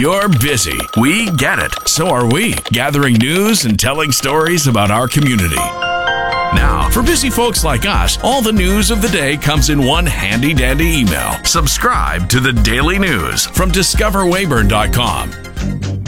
You're busy. We get it. So are we, gathering news and telling stories about our community. Now, for busy folks like us, all the news of the day comes in one handy-dandy email. Subscribe to the Daily News from discoverweyburn.com.